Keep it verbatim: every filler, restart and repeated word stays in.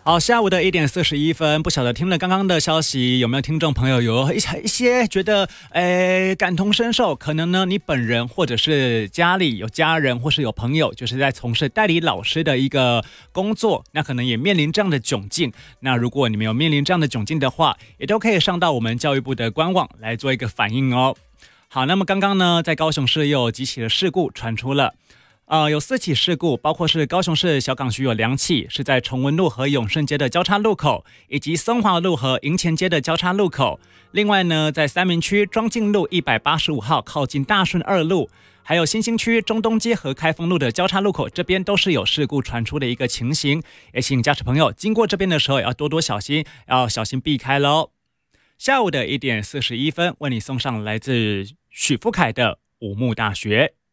好，下午的一点四十一分，不晓得听了刚刚的消息，有没有听众朋友有一一些觉得，诶，感同身受？可能呢，你本人或者是家里有家人，或是有朋友，就是在从事代理老师的一个工作，那可能也面临这样的窘境。那如果你们有面临这样的窘境的话，也都可以上到我们教育部的官网来做一个反应哦。好，那么刚刚呢，在高雄市又有几起的事故传出了。呃，有四起事故，包括是高雄市小港区有两起，是在崇文路和永顺街的交叉路口，以及松华路和营前街的交叉路口。另外呢，在三民区庄敬路一百八十五号靠近大顺二路，还有新兴区中东街和开封路的交叉路口，这边都是有事故传出的一个情形，也请驾驶朋友经过这边的时候要多多小心，要小心避开咯。下午的一点四十一分，为你送上来自许富凯的武木大学。